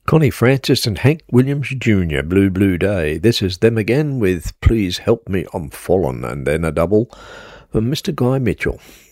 Connie Francis and Hank Williams Jr., Blue Blue Day. This is them again with Please Help Me, I'm Fallen, and then a double from Mr. Guy Mitchell.